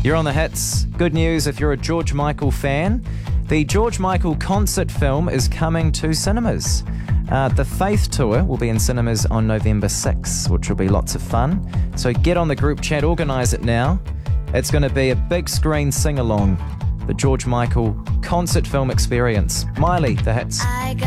You're on the hits. Good news if you're a George Michael fan. The George Michael concert film is coming to cinemas. The Faith Tour will be in cinemas on November 6, which will be lots of fun. So get on the group chat, organise it now. It's going to be a big screen sing-along. The George Michael concert film experience. Miley, the hits.